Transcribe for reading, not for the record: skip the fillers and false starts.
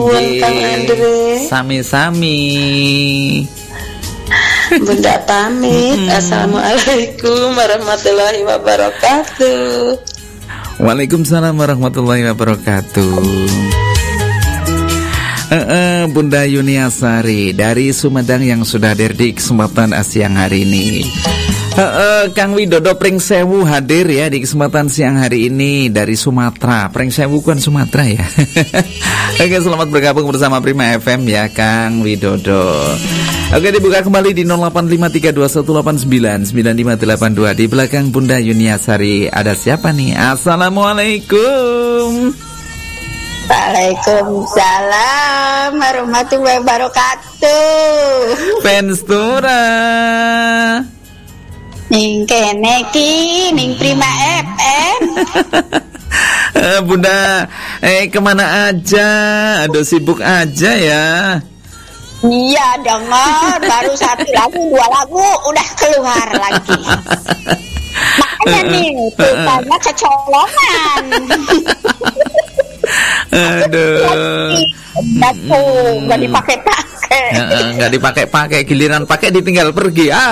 Nuwun Kang Andre. Sami-sami. Bunda pamit. Assalamualaikum warahmatullahi wabarakatuh. Waalaikumsalam warahmatullahi wabarakatuh. Bunda Yuniasari dari Sumedang yang sudah hadir di kesempatan siang hari ini. Kang Widodo Pringsewu hadir ya di kesempatan siang hari ini dari Sumatera. Pringsewu kan Sumatera ya. Oke, selamat bergabung bersama Prima FM ya Kang Widodo. Oke, dibuka kembali di 085321899582. Di belakang Bunda Yuniasari ada siapa nih? Assalamualaikum. Waalaikumsalam warahmatullahi wabarakatuh. Penstura Ning kene ki ning Prima FM. Bunda, kemana aja? Aduh sibuk aja ya. Iya dengar, baru satu lagu, dua lagu udah keluar lagi. Makanya nih, pulpanya kecolongan. Aduh. Nggak dipakai-pakai. Nggak dipakai-pakai, giliran pakai ditinggal pergi.